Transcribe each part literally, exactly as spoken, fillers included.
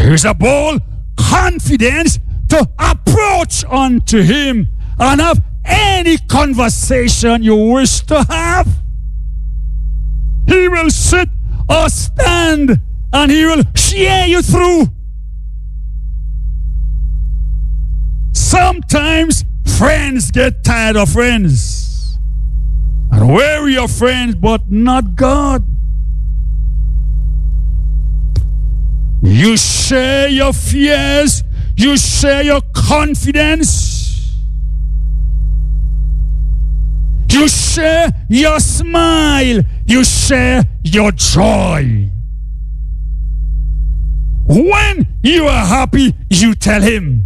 There is a bold confidence to approach unto him and have any conversation you wish to have. He will sit or stand and he will share you through. Sometimes friends get tired of friends and weary of friends, but not God. You share your fears, you share your confidence, you share your smile, you share your joy. When you are happy, you tell him.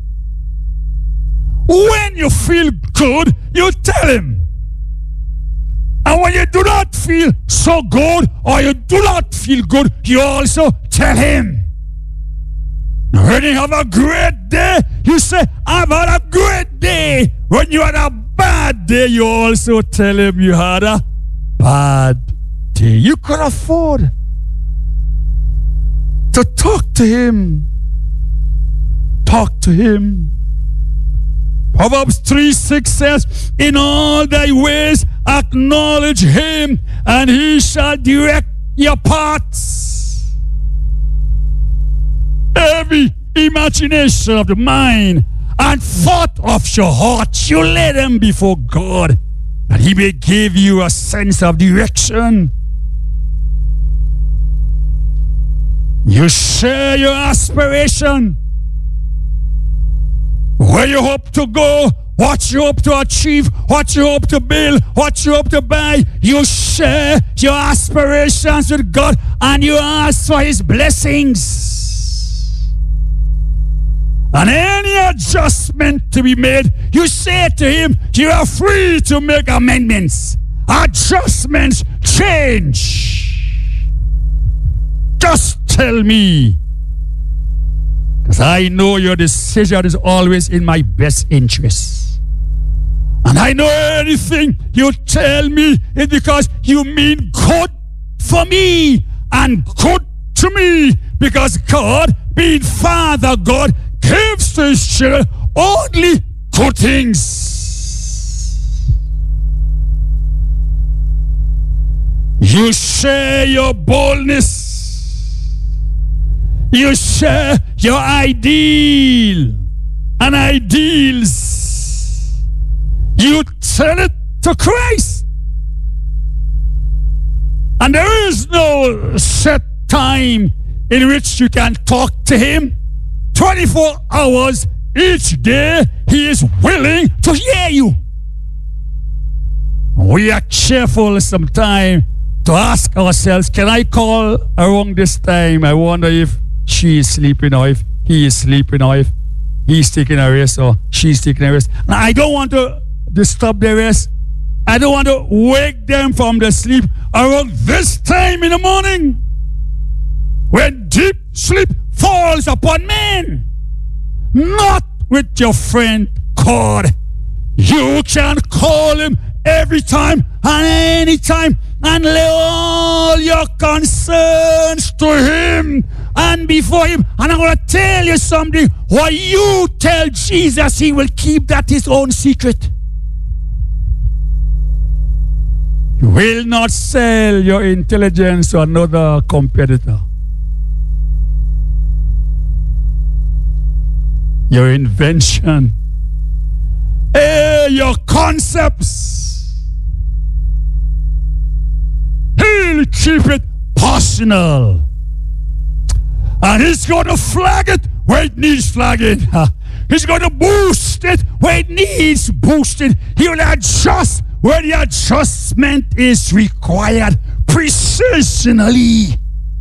When you feel good, you tell him. And when you do not feel so good or you do not feel good, you also tell him. When you have a great day, you say, I've had a great day. When you had a bad day, you also tell him you had a bad day. You could afford to talk to him. Talk to him. Proverbs three six says, in all thy ways acknowledge him, and he shall direct your paths. Every imagination of the mind and thought of your heart, you lay them before God, that he may give you a sense of direction. You share your aspiration, where you hope to go, what you hope to achieve, what you hope to build, what you hope to buy. You share your aspirations with God and you ask for his blessings. And any adjustment to be made, you say to him, you are free to make amendments, adjustments, change. Just tell me, because I know your decision is always in my best interest. And I know anything you tell me is because you mean good for me and good to me, because God, being Father God, gives to his children only good things. You share your boldness. You share your ideal and ideals. You tell it to Christ. And there is no set time in which you can talk to him. twenty-four hours each day, he is willing to hear you. We are careful sometimes to ask ourselves, can I call around this time? I wonder if she is sleeping or if he is sleeping or if he's taking a rest or she's taking a rest. Now, I don't want to disturb their rest. I don't want to wake them from their sleep around this time in the morning, when deep sleep falls upon men. Not with your friend God. You can call him every time and any time and lay all your concerns to him and before him. And I'm going to tell you something. What you tell Jesus, he will keep that his own secret. You will not sell your intelligence to another competitor. Your invention, hey, your concepts, he'll keep it personal. And he's going to flag it where it needs flagging. He's going to boost it where it needs boosted. He will adjust where the adjustment is required precisionally.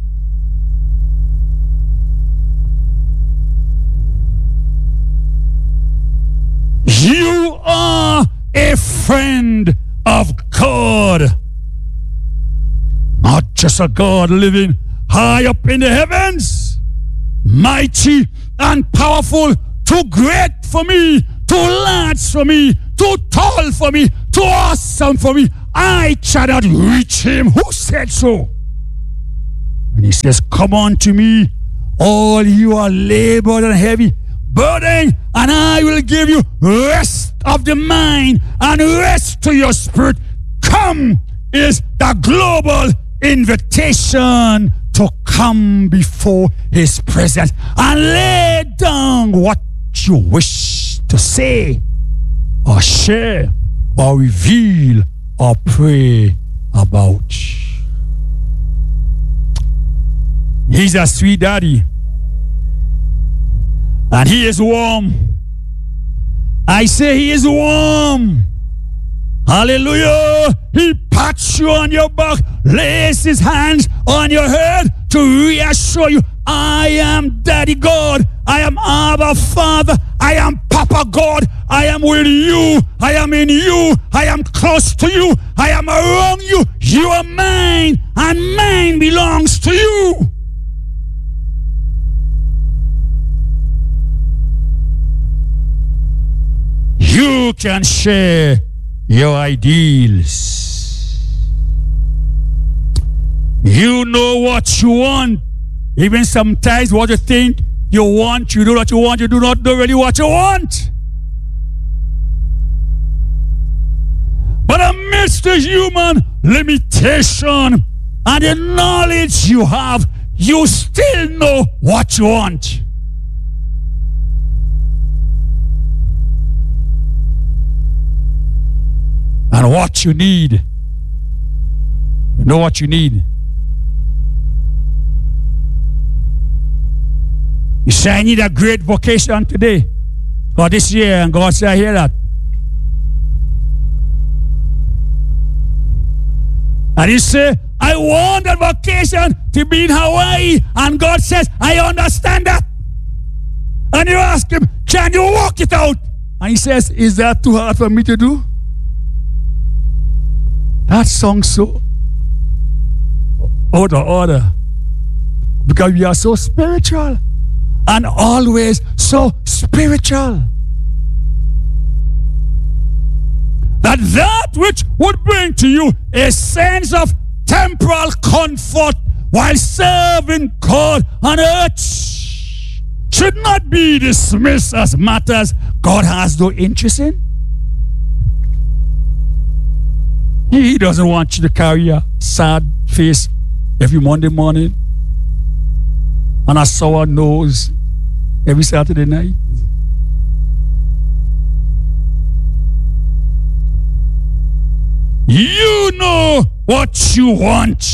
You are a friend of God. Not just a God living high up in the heavens, mighty and powerful, too great for me, too large for me, too tall for me, too awesome for me. I cannot reach him. Who said so? And he says, come on to me, all you are labored and heavy burden, and I will give you rest of the mind and rest to your spirit. Come is the global invitation to come before his presence and lay down what you wish to say or share or reveal or pray about. He's a sweet daddy, and he is warm. I say he is warm. Hallelujah. He pats you on your back, lays his hands on your head to reassure you, I am Daddy God. I am Abba Father. I am Papa God. I am with you. I am in you. I am close to you. I am around you. You are mine, and mine belongs to you. You can share your ideals. You know what you want. Even sometimes what you think you want, you do what you want, you do not know really what you want. But amidst the human limitation and the knowledge you have, you still know what you want. And what you need. You know what you need. You say, I need a great vocation today, or this year, and God said, I hear that. And you say, I want a vocation to be in Hawaii, and God says, I understand that. And you ask him, can you walk it out? And he says, is that too hard for me to do? That song so out of order, because we are so spiritual and always so spiritual that that which would bring to you a sense of temporal comfort while serving God on earth should not be dismissed as matters God has no interest in. He doesn't want you to carry a sad face every Monday morning and a sour nose every Saturday night. You know what you want,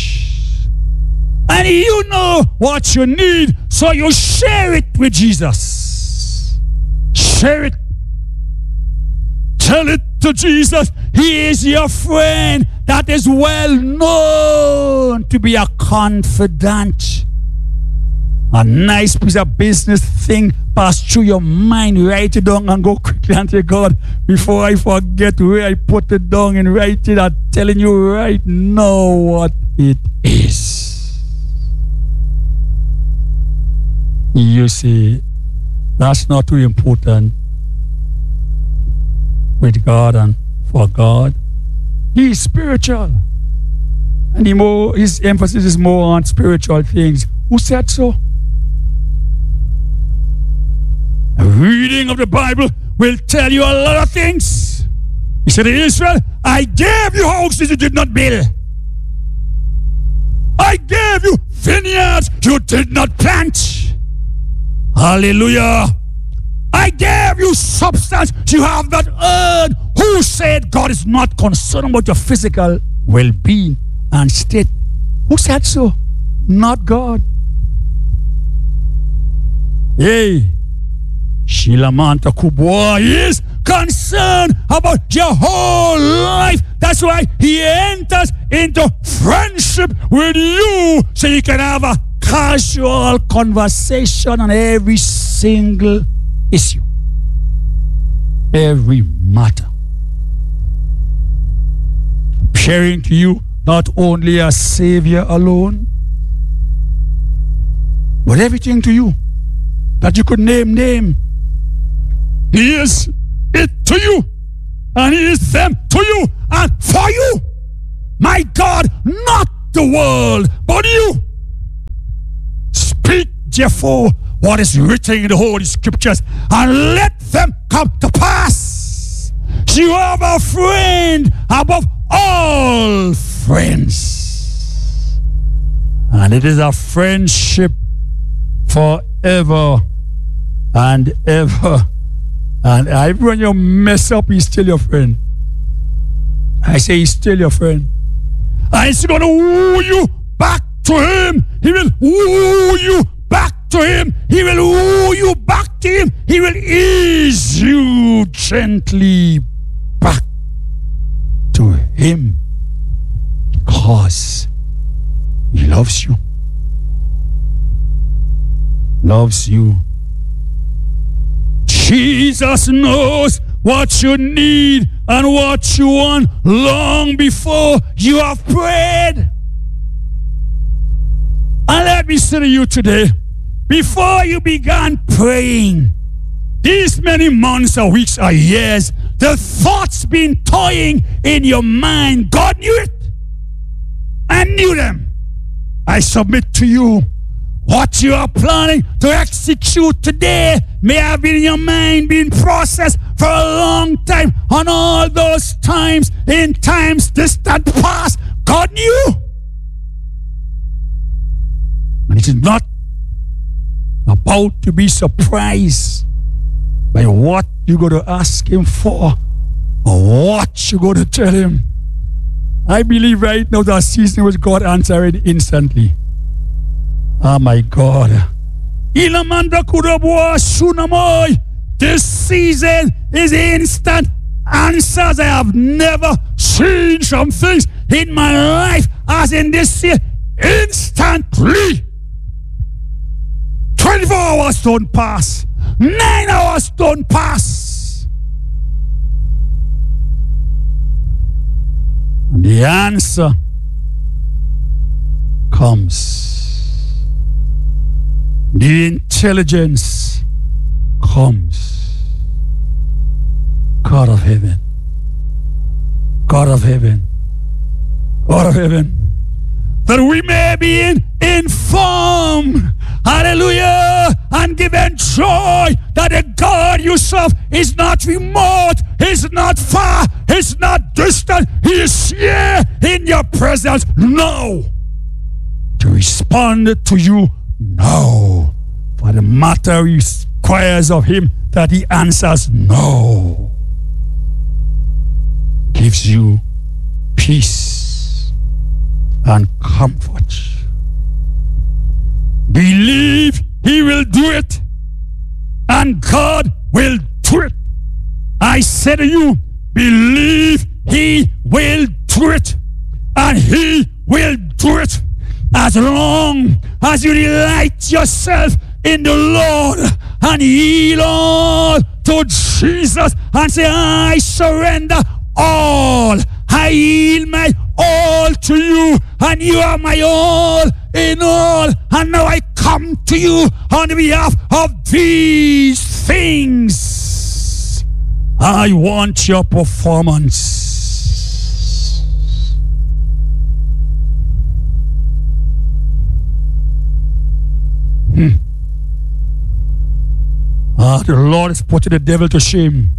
and you know what you need, so you share it with Jesus. Share it. Tell it to Jesus. He is your friend that is well known to be a confidant. A nice piece of business thing pass through your mind. Write it down and go quickly and say, God, before I forget where I put it down and write it, I'm telling you right now what it is. You see, that's not too important with God and for God. He is spiritual. And he more, his emphasis is more on spiritual things. Who said so? A reading of the Bible will tell you a lot of things. He said to Israel, I gave you houses you did not build. I gave you vineyards you did not plant. Hallelujah. I gave you substance you have not earned. Who said God is not concerned about your physical well-being and state? Who said so? Not God. Hey, Shilamanta Kubwa is concerned about your whole life. That's why he enters into friendship with you so you can have a casual conversation on every single issue, every matter. Sharing to you not only a Savior alone, but everything to you that you could name, name. He is it to you, and he is them to you, and for you. My God, not the world, but you. Speak therefore what is written in the Holy Scriptures, and let them come to pass. You have a friend above all friends. And it is a friendship forever and ever. And even when you mess up, he's still your friend. I say he's still your friend. And he's going to woo you back to him. He will woo you back to him. He will woo you back to him. He will ease you gently back to him, because he loves you. Loves you. Jesus knows what you need and what you want long before you have prayed. And let me say to you today, before you began praying, these many months or weeks or years, the thoughts been toying in your mind, God knew it. I knew them. I submit to you, what you are planning to execute today may have been in your mind, been processed for a long time. On all those times, in times distant past, God knew. And it is not about to be surprised by what you're going to ask him for or what you're going to tell him. I believe right now that season was God answering instantly. Oh my God. This season is instant answers. I have never seen some things in my life as in this year. Instantly. twenty-four hours don't pass. Nine hours don't pass. And the answer comes. The intelligence comes. God of heaven. God of heaven. God of heaven. That we may be in, informed. Hallelujah. And given joy that the God you serve is not remote, is not far, is not distant. He is here in your presence now to respond to you now. For the matter requires of him that he answers no. Gives you peace and comfort. Believe he will do it, and God will do it. I say to you, believe he will do it, and he will do it. As long as you delight yourself in the Lord and yield all to Jesus and say, I surrender all. I yield my all to you, and you are my all in all. And now I come to you on behalf of these things. I want your performance. Hmm. Ah, the Lord is putting the devil to shame.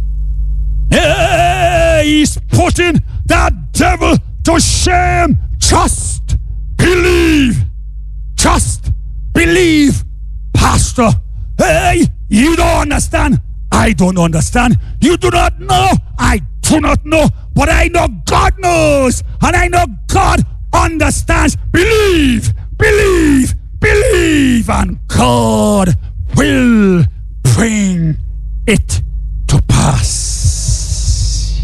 Hey, he's putting that devil to shame. Just believe. Just believe, Pastor. Hey, you don't understand. I don't understand. You do not know. I do not know. But I know God knows. And I know God understands. Believe, believe, believe. And God will bring it to pass.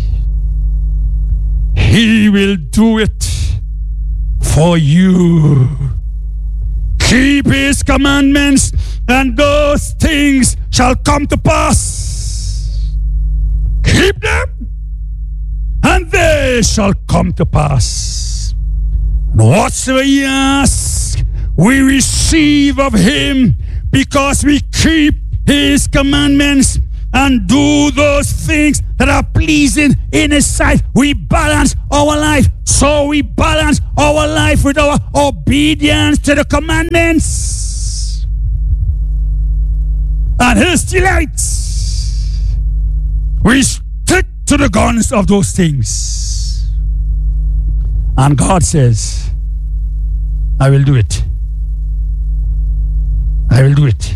He will do it for you. Keep his commandments, and those things shall come to pass. Keep them, and they shall come to pass. And whatsoever ye ask, we receive of him, because we keep his commandments and do those things that are pleasing in his sight. We balance our life. So we balance our life with our obedience to the commandments. his delights. We stick to the guns of those things. And God says, I will do it. I will do it.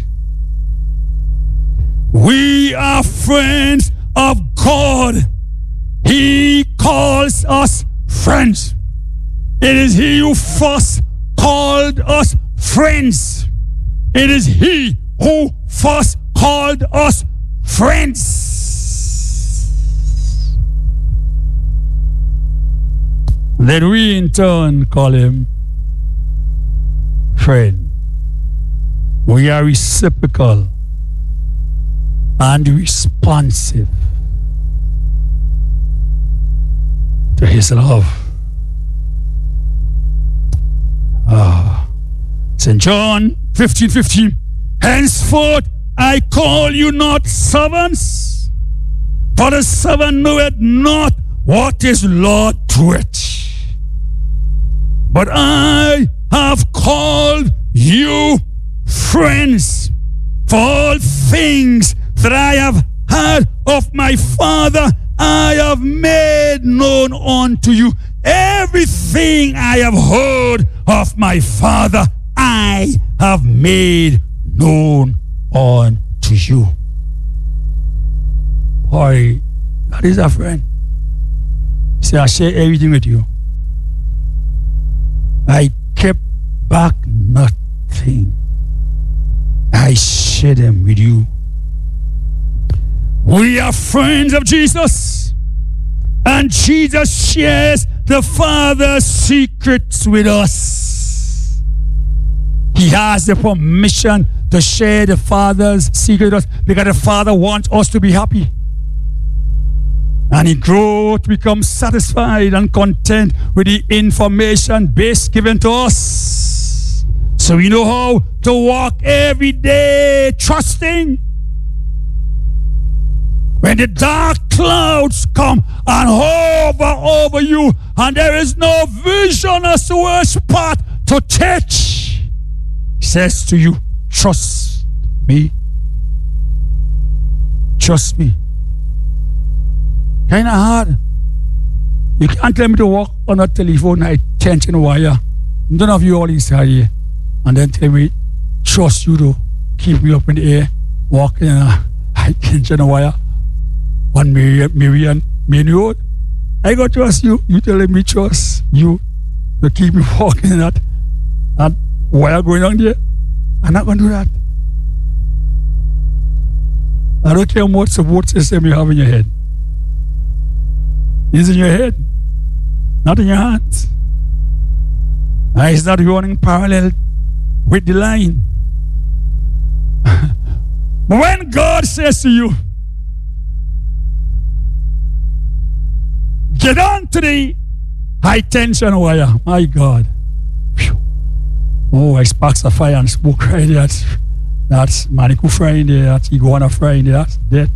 We are friends of God. He calls us friends. It is He who first called us friends. It is He who first called us friends. Then we in turn call Him friend. We are reciprocal and responsive to His love. Ah. Saint John fifteen fifteen. Henceforth I call you not servants, for the servant knoweth not what his Lord doeth. But I have called you friends, for all things that I have heard of my Father I have made known unto you. Everything I have heard of my Father I have made known unto you. Boy, that is a friend. Say, I share everything with you. I kept back nothing. I share them with you. We are friends of Jesus, and Jesus shares the Father's secrets with us. He has the permission to share the Father's secret with us because the Father wants us to be happy. And He grows to become satisfied and content with the information base given to us. So we know how to walk every day trusting. When the dark clouds come and hover over you and there is no vision as to which path to take, He says to you, trust me. Trust me. Kind of hard. You can't tell me to walk on a telephone high tension wire. None of you all inside here. And then tell me, trust you to keep me up in the air, walking in a high tension wire on Marion Main Road. I got to trust you. You telling me trust you to keep me walking in that, that wire going on there. I'm not going to do that. I don't care what support system you have in your head. It's in your head, not in your hands. And it's not running parallel with the line. But when God says to you, get on to the high tension wire, my God. Whew. Oh, I sparks of fire and smoke right there. That's, that's Maniku Friday, that's Iguana Friday, that's death.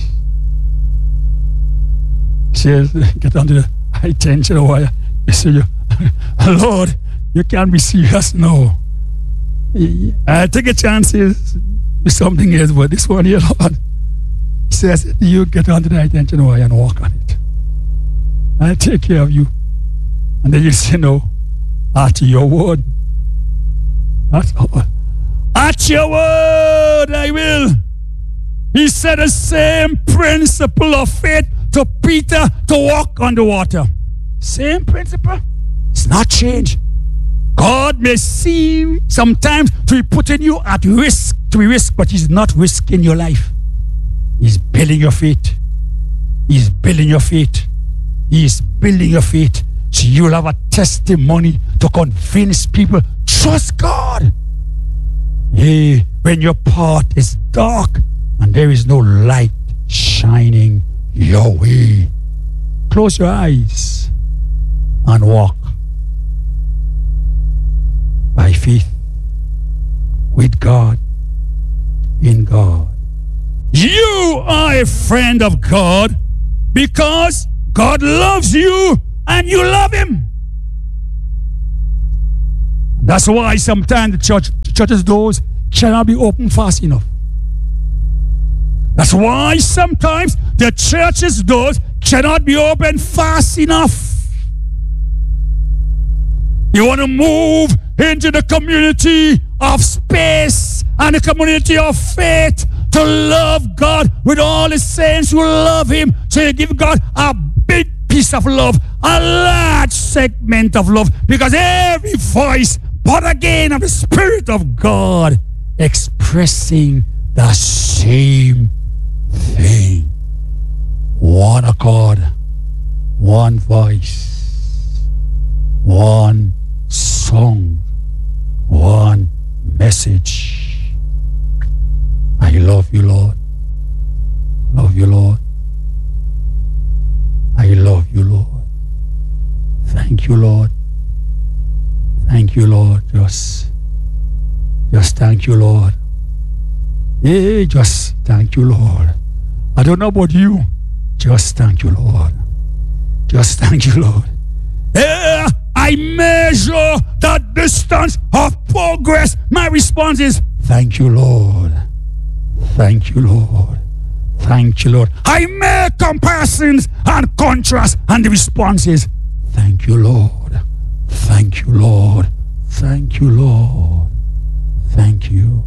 Says, get on to the high tension wire. You say, Lord, you can't be serious now. I take a chances with something else, but this one here, Lord, He says, you get on to the high tension wire and walk on it. I'll take care of you. And then you say, no, at your word. At, at your word, I will. He said the same principle of faith to Peter to walk on the water. Same principle. It's not changed. God may seem sometimes to be putting you at risk, to be risk, but He's not risking your life. He's building your faith. He's building your faith. He's building your faith. So you'll have a testimony to convince people, trust God. Hey, when your path is dark and there is no light shining your way, close your eyes and walk by faith with God, in God. You are a friend of God because God loves you and you love Him. That's why sometimes the church, the church's doors cannot be opened fast enough. That's why sometimes the church's doors cannot be opened fast enough. You want to move into the community of space and the community of faith to love God with all the saints who love Him. So you give God a big piece of love, a large segment of love, because every voice, but again, of the Spirit of God expressing the same thing. One accord, one voice, one song, one message. I love you, Lord. Love you, Lord. I love you, Lord. Thank you, Lord. Thank you, Lord. Just, just thank you, Lord. Hey, just thank you, Lord. I don't know about you. Just thank you, Lord. Just thank you, Lord. Hey, I measure the distance of progress. My response is, thank you, Lord. Thank you, Lord. Thank you, Lord. I make comparisons and contrasts, and the response is, thank you, Lord. Thank you, Lord. Thank you, Lord. Thank you.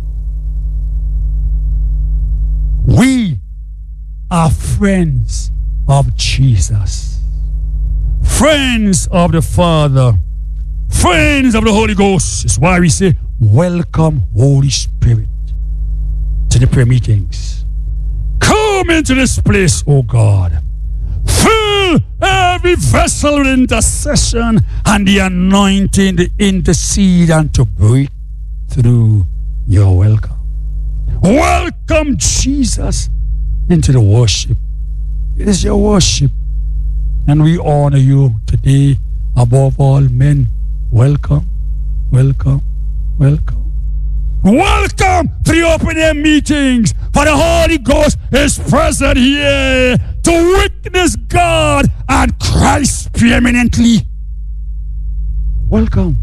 We are friends of Jesus, friends of the Father, friends of the Holy Ghost. That's why we say, welcome, Holy Spirit, to the prayer meetings. Come into this place, oh God. Fill every vessel with intercession and the anointing to intercede and to break through. You're welcome. Welcome, Jesus, into the worship. It is your worship, and we honor you today above all men. Welcome, welcome, welcome. Welcome to the open air meetings, for the Holy Ghost is present here to witness God and Christ preeminently. Welcome.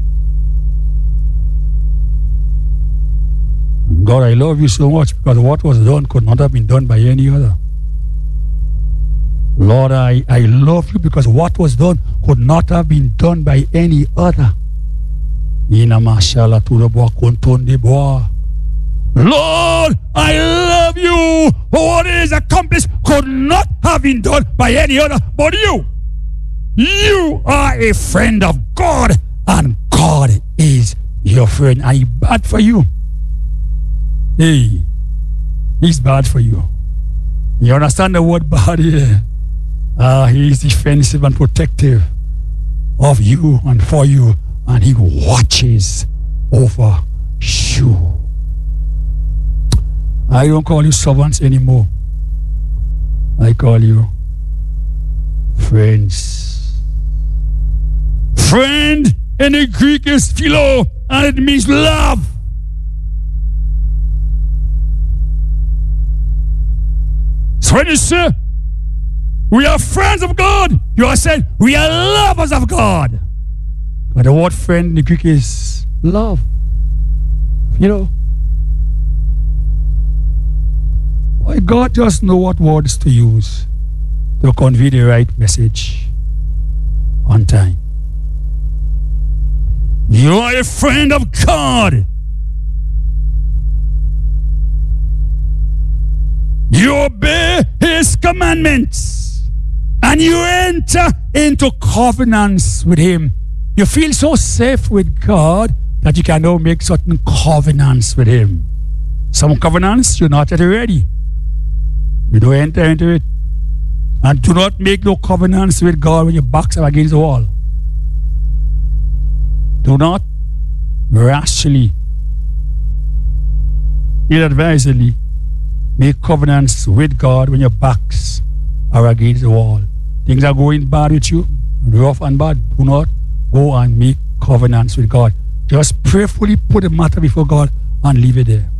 God, I love you so much, because what was done could not have been done by any other. Lord, I, I love you because what was done could not have been done by any other. Lord, I love you. What is accomplished could not have been done by any other but you. You are a friend of God, and God is your friend. And He's bad for you. Hey, He's bad for you. You understand the word bad here? Uh, he is defensive and protective of you and for you, and He watches over you. I don't call you servants anymore. I call you friends. Friend in the Greek is philo, and it means love. So when you say we are friends of God, you are saying we are lovers of God. But the word friend in the Greek is love. You know, why God just know what words to use to convey the right message on time. You are a friend of God. You obey His commandments, and you enter into covenants with Him. You feel so safe with God that you can now make certain covenants with Him. Some covenants you're not yet ready. You don't enter into it. And do not make no covenants with God when your backs are against the wall. Do not rashly, inadvisedly make covenants with God when your backs are against the wall. Things are going bad with you, rough and bad. Do not go and make covenants with God. Just prayerfully put the matter before God and leave it there.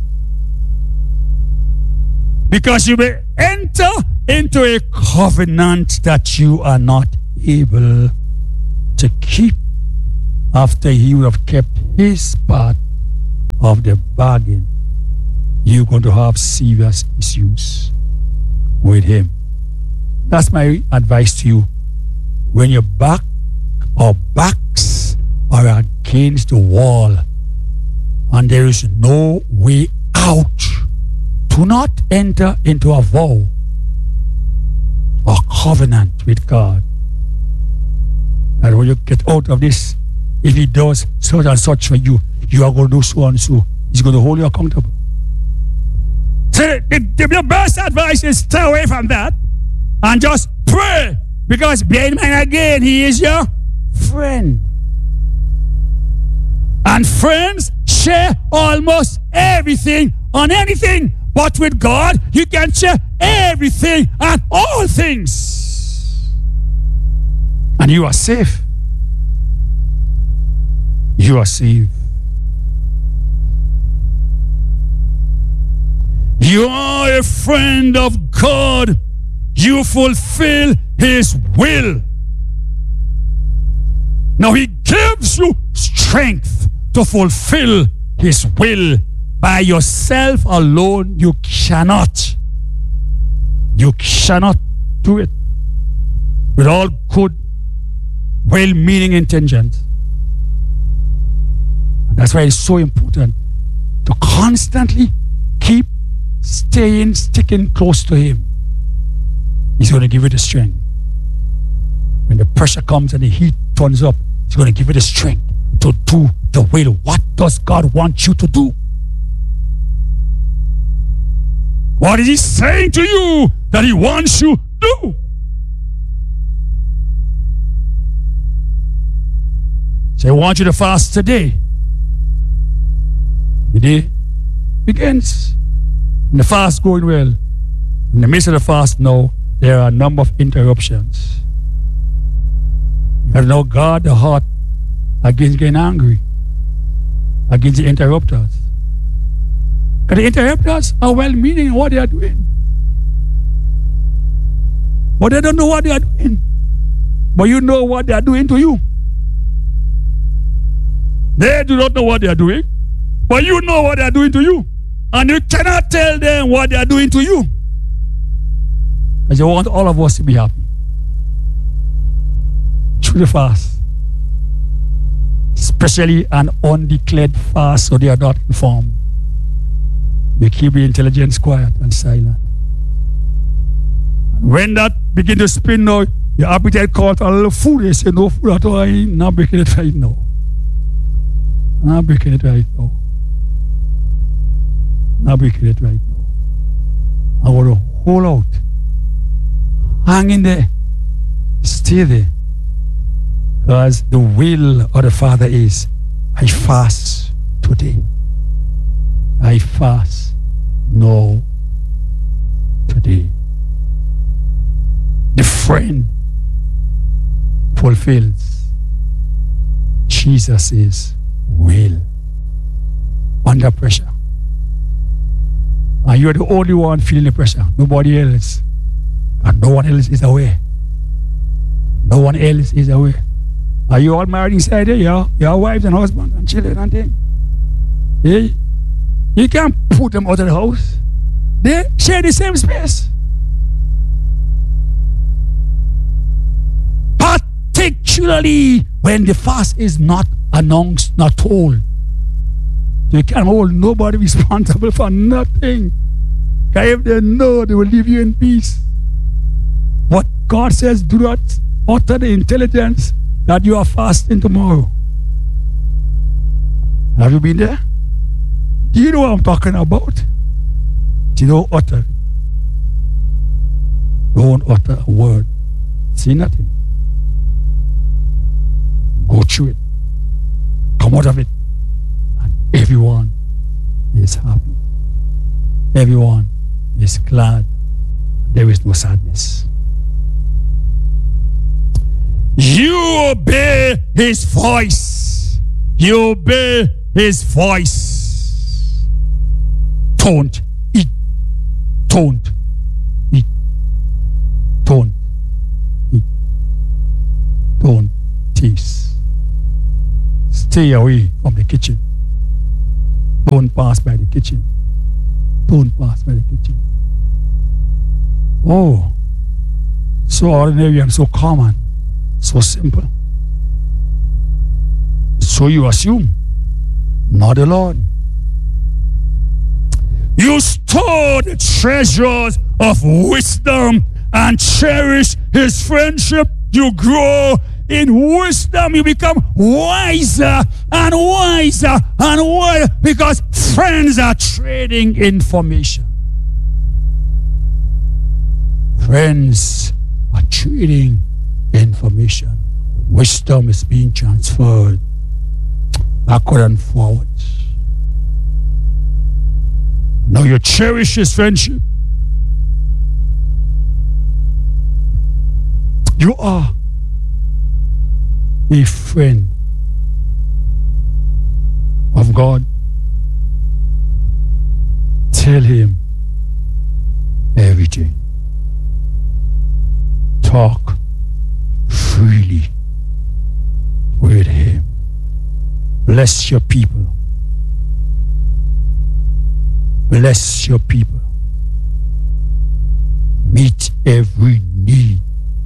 Because you may enter into a covenant that you are not able to keep after He would have kept His part of the bargain. you're going to have serious issues with him. That's my advice to you. When your back or backs are against the wall and there is no way out, do not enter into a vow or covenant with God. And when you get out of this, if he does such and such for you, you are going to do so and so. He's going to hold you accountable. So the, the, the best advice is stay away from that and just pray, because behind man again, he is your friend. And friends share almost everything on anything, but with God, you can share everything and all things. And you are safe. You are safe. You are a friend of God. You fulfill his will. Now he gives you strength to fulfill his will. By yourself alone, you cannot. You cannot do it with all good, well-meaning intentions. And that's why it's so important to constantly keep staying, sticking close to him. He's going to give you the strength. When the pressure comes and the heat turns up, he's going to give you the strength to do the will. What does God want you to do? What is he saying to you that he wants you to do? So I want you to fast today. The day begins. And the fast going well. In the midst of the fast now, there are a number of interruptions. You have to know guard the heart against getting angry, against the interrupters. Because the interrupters are well-meaning in what they are doing. But they don't know what they are doing. But you know what they are doing to you. They do not know what they are doing, but you know what they are doing to you. And you cannot tell them what they are doing to you. Because you want all of us to be happy. Through the fast. Especially an undeclared fast, so they are not informed. They keep the intelligence quiet and silent. When that begin to spin now, your appetite calls for a little food. They say, no food at all. I ain't not breaking it right now. I'm not breaking it right now. I'm not breaking it right now. I want to hold out. Hang in there. Stay there. Because the will of the Father is, I fast today. I fast no today. The friend fulfills Jesus' will under pressure. And you're the only one feeling the pressure. Nobody else. And no one else is aware. No one else is aware. Are you all married inside there? Your, your wives and husbands and children and things? Yeah. You can't put them out of the house. They share the same space. Particularly when the fast is not announced, not told. You can't hold nobody responsible for nothing. Because if they know, they will leave you in peace. But God says, do not utter the intelligence that you are fasting tomorrow. Have you been there? Do you know what I'm talking about? Do you know utter it? Don't utter a word. Say nothing. Go through it. Come out of it. And everyone is happy. Everyone is glad. There is no sadness. You obey his voice. You obey his voice. Don't eat. Don't eat. Don't eat. Don't taste. Stay away from the kitchen. Don't pass by the kitchen. stone pass by the kitchen. Oh, so ordinary and so common, so simple. So you assume, not the Lord. You store the treasures of wisdom and cherish his friendship. You grow in wisdom. You become wiser and wiser and wiser because friends are trading information. Friends are trading information. Wisdom is being transferred backward and forward. Now you cherish his friendship. You are a friend of God. Tell him everything. Talk freely with him. Bless your people. Bless your people. Meet every need.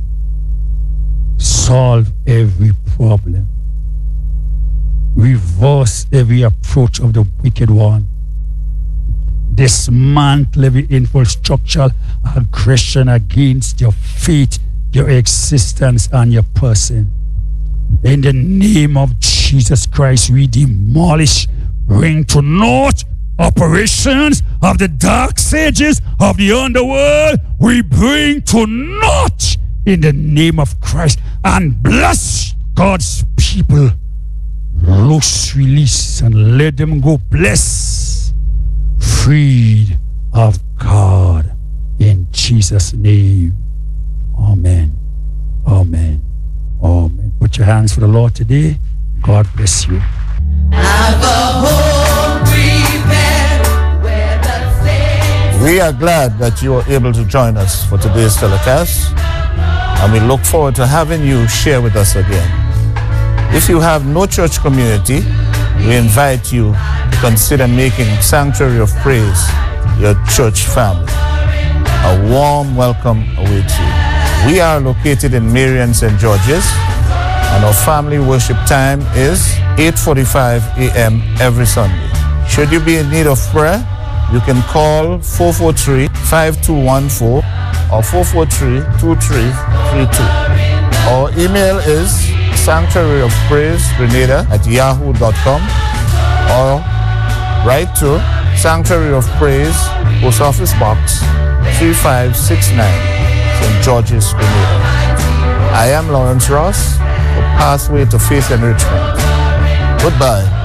Solve every problem. Reverse every approach of the wicked one. Dismantle every infrastructural aggression against your faith, your existence, and your person. In the name of Jesus Christ, we demolish, bring to naught operations of the dark sages of the underworld. We bring to naught in the name of Christ and bless God's people. Loose, release, and let them go blessed, freed of God. In Jesus' name. Amen. Amen. Amen. Put your hands for the Lord today. God bless you. Have a home prepared where the saints. We are glad that you are able to join us for today's telecast, and we look forward to having you share with us again. If you have no church community, we invite you to consider making Sanctuary of Praise your church family. A warm welcome awaits you. We are located in Marion, Saint George's, and our family worship time is eight forty-five a.m. every Sunday. Should you be in need of prayer, you can call four four three, five two one four or four four three, two three three two. Our email is sanctuary of praise grenada at yahoo dot com or write to Sanctuary of Praise, Post Office Box three five six nine, Saint George's, Grenada. I am Lawrence Ross for Pathway to Faith Enrichment. Goodbye.